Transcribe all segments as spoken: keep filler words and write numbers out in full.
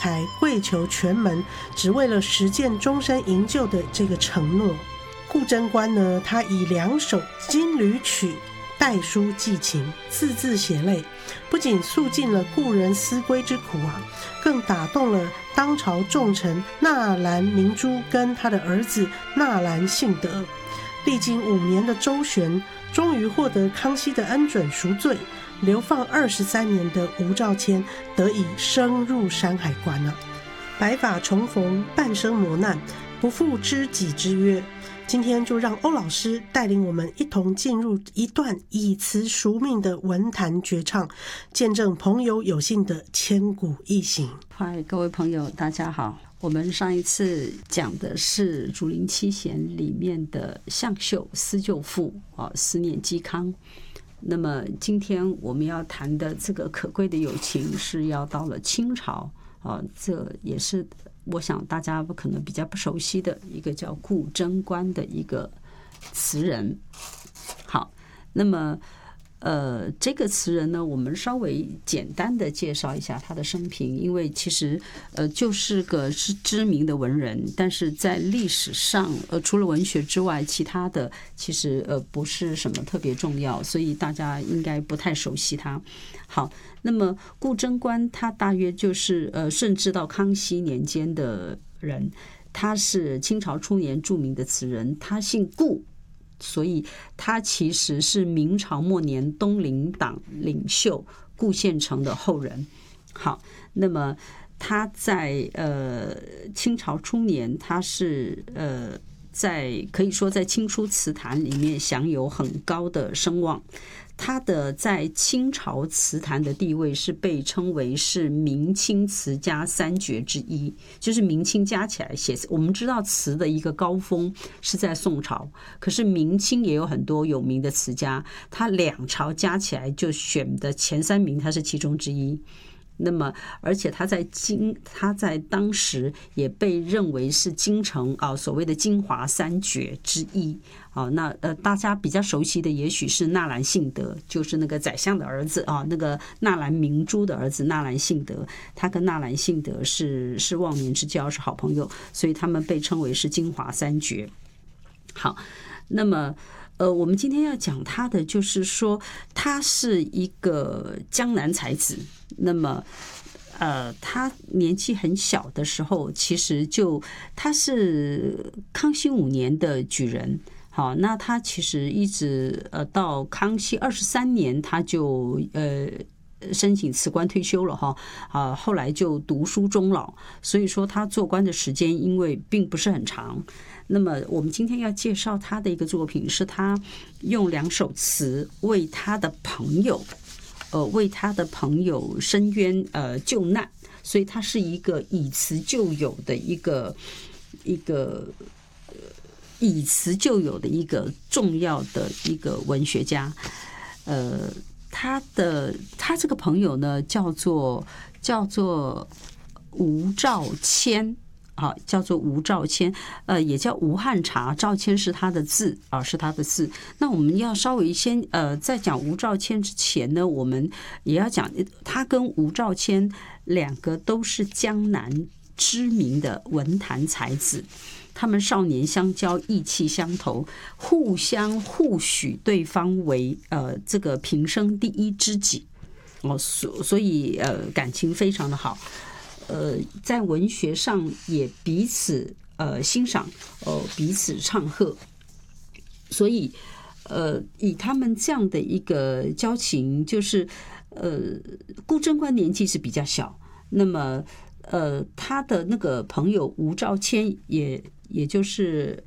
才跪求全门，只为了实践终身营救的这个承诺。顾贞观呢，他以两首金缕曲代书寄情，字字血泪，不仅诉尽了故人思归之苦啊，更打动了当朝重臣纳兰明珠跟他的儿子纳兰性德。历经五年的周旋，终于获得康熙的恩准赎罪，流放二十三年的吴兆谦得以升入山海关了。白发重逢，半生磨难，不负知己之约。今天就让欧老师带领我们一同进入一段以词赎命的文坛绝唱，见证朋友有幸的千古一行。 嗨，各位朋友大家好。我们上一次讲的是竹林七贤里面的向秀思旧赋啊，思念嵇康。那么今天我们要谈的这个可贵的友情是要到了清朝啊，这也是我想大家可能比较不熟悉的一个叫顾贞观的一个词人。好，那么呃，这个词人呢，我们稍微简单的介绍一下他的生平，因为其实呃就是个是知名的文人，但是在历史上呃除了文学之外，其他的其实呃不是什么特别重要，所以大家应该不太熟悉他。好，那么顾贞观他大约就是呃甚至到康熙年间的人，他是清朝初年著名的词人，他姓顾。所以他其实是明朝末年东林党领袖顾宪成的后人。好，那么他在呃清朝初年，他是呃在可以说在清初词坛里面享有很高的声望。他的在清朝词坛的地位是被称为是明清词家三绝之一，就是明清加起来写，我们知道词的一个高峰是在宋朝，可是明清也有很多有名的词家，他两朝加起来就选的前三名，他是其中之一。那么，而且他在京，他在当时也被认为是京城啊所谓的京华三绝之一啊。那呃，大家比较熟悉的也许是纳兰性德，就是那个宰相的儿子啊，那个纳兰明珠的儿子纳兰性德，他跟纳兰性德是是忘年之交，是好朋友，所以他们被称为是京华三绝。好，那么。呃，我们今天要讲他的，就是说他是一个江南才子。那么，呃，他年纪很小的时候，其实就他是康熙五年的举人。好，那他其实一直呃到康熙二十三年，他就呃。申请辞官退休了哈，啊，后来就读书终老，所以说他做官的时间因为并不是很长。那么我们今天要介绍他的一个作品，是他用两首词为他的朋友，呃，为他的朋友伸冤呃救难，所以他是一个以词救友的一个一个以词救友的一个重要的一个文学家，呃。他的他这个朋友呢，叫做叫做吴兆谦，啊，叫做吴兆谦，呃，也叫吴汉察，兆谦是他的字啊，是他的字。那我们要稍微先呃，在讲吴兆谦之前呢，我们也要讲他跟吴兆谦两个都是江南知名的文坛才子。他们少年相交，意气相投，互相互许对方为呃这个平生第一知己哦，所所以呃感情非常的好，呃在文学上也彼此呃欣赏，呃彼此唱和，所以呃以他们这样的一个交情，就是呃顾贞观年纪是比较小，那么呃他的那个朋友吴兆谦也。也就是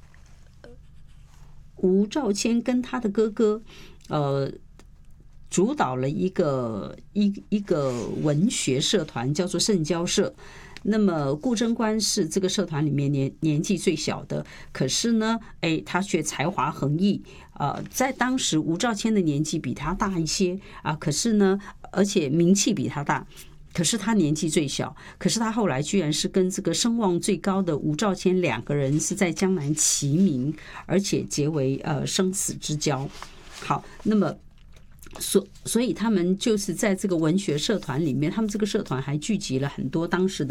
吴兆谦跟他的哥哥，呃，主导了一个一一个文学社团，叫做圣交社。那么顾贞观是这个社团里面年年纪最小的，可是呢，哎，他却才华横溢。呃，在当时吴兆谦的年纪比他大一些啊，可是呢，而且名气比他大。可是他年纪最小，可是他后来居然是跟这个声望最高的吴兆谦两个人是在江南齐名，而且结为呃生死之交。好，那么所所以他们就是在这个文学社团里面，他们这个社团还聚集了很多当时的